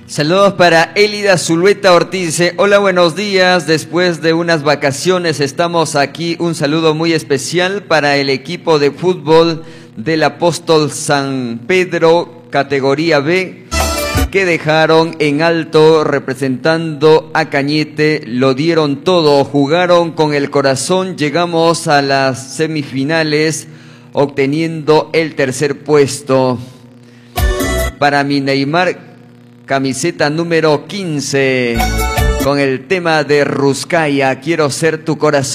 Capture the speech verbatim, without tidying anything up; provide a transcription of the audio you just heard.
Saludos para Elida Zulueta Ortiz. Dice, hola, buenos días. Después de unas vacaciones estamos aquí. Un saludo muy especial para el equipo de fútbol del Apóstol San Pedro, categoría B, que dejaron en alto representando a Cañete. Lo dieron todo, jugaron con el corazón. Llegamos a las semifinales obteniendo el tercer puesto. Para mi Neymar, camiseta número quince, con el tema de Ruskaya, quiero ser tu corazón.